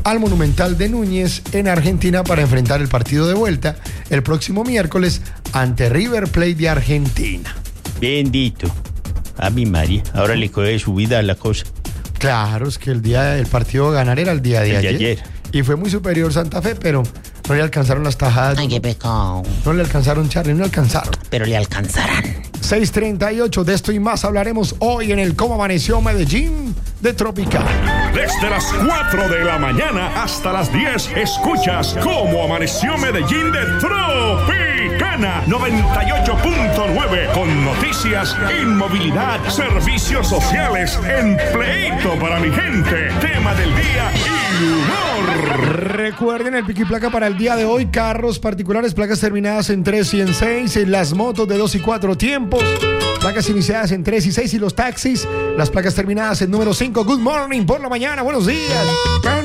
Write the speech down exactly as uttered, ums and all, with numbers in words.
al Monumental de Núñez en Argentina para enfrentar el partido de vuelta el próximo miércoles ante River Plate de Argentina. Bendito. A mi María, ahora le coge su vida a la cosa. Claro, es que el día del partido a ganar era el día de, El de ayer, ayer. Y fue muy superior Santa Fe, pero no le alcanzaron las tajadas. Ay, qué pecado. No le alcanzaron, Charlie, no le alcanzaron. Pero le alcanzarán. seis treinta y ocho, de esto y más hablaremos hoy en el Cómo Amaneció Medellín de Tropical. Desde las cuatro de la mañana hasta las diez, escuchas Cómo Amaneció Medellín de Tropicana noventa y ocho punto nueve, con noticias, inmovilidad, servicios sociales, empleito para mi gente, tema del día y humor. Recuerden el pico y placa para el día de hoy: carros particulares, placas terminadas en tres y en seis, las motos de dos y cuatro tiempos, placas iniciadas en tres y seis, y los taxis, las placas terminadas en número cinco. Good morning por la mañana, buenos días.